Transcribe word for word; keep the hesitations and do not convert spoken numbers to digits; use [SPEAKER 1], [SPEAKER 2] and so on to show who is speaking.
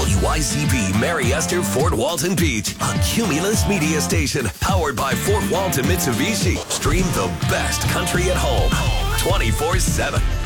[SPEAKER 1] W Y Z P Mary Esther Fort Walton Beach, a Cumulus media station powered by Fort Walton Mitsubishi. Stream the best country at home twenty-four seven.